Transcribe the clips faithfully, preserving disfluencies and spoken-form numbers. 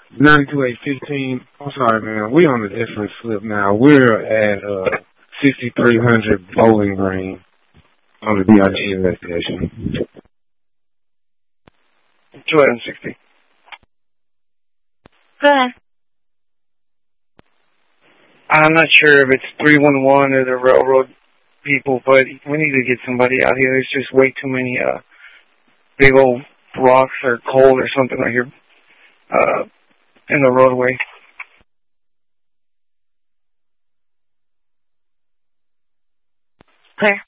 ninety-two eight fifteen. I'm sorry, man. We on a different slip now. We're at uh, sixty-three hundred Bowling Green on the D I G investigation. two hundred sixty. Go ahead. I'm not sure if it's three one one or the railroad people, but we need to get somebody out here. There's just way too many uh, big old rocks or coal or something out here uh, in the roadway. Clear.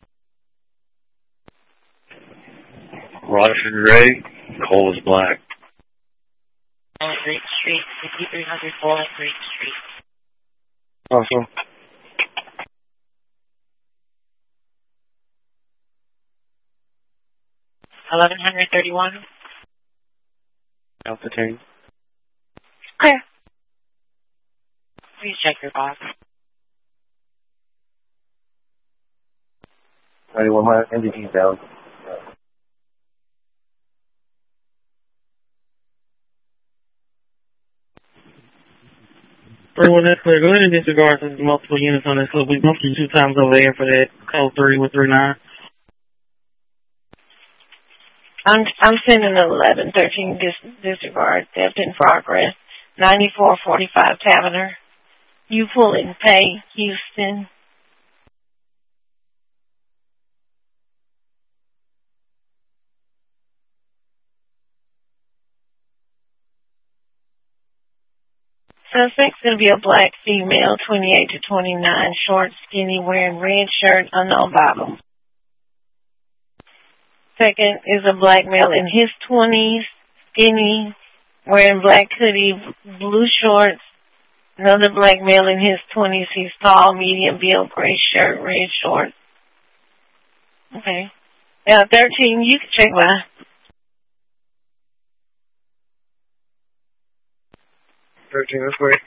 Rocks are gray, coal is black. Bowling Green Street, fifty-three hundred Bowling Green Street. Also. eleven thirty-one. Alpha ten. Clear. Please check your box. ninety-one hundred M D T down. three one, that's clear. Go ahead and disregard since multiple units on this slip. We bumped you two times over there for that code three one three nine. I'm I'm sending an eleven thirteen dis- disregard. Theft in progress. ninety-four forty-five Taverner. You pulling pay, Houston. Suspect's going to be a black female, twenty-eight to twenty-nine, short, skinny, wearing red shirt, unknown bottom. Second is a black male in his twenties, skinny, wearing black hoodie, blue shorts. Another black male in his twenties, he's tall, medium build, gray shirt, red shorts. Okay. Now, thirteen, you can check by. thirteen, that's great.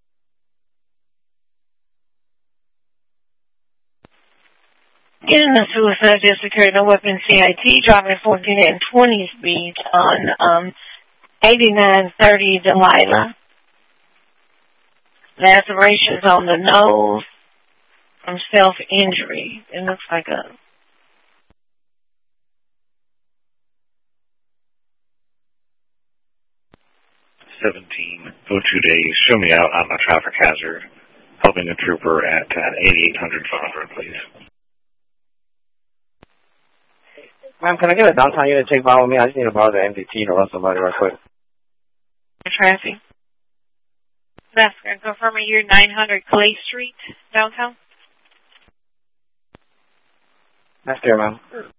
Getting a suicide just occurred in weapon C I T, driving fourteen and twenty speed on um, eighty-nine thirty Delilah. Lacerations on the nose from self-injury. It looks like a... seventeen oh two days. Show me out on a traffic hazard. Helping a trooper at uh, eighty-eight hundred Fondren, please. Ma'am, can I get a downtown unit to take file with me? I just need to borrow the M D T to run somebody right quick. Traffic. That's going to confirm you're nine hundred Clay Street, downtown? That's there, ma'am.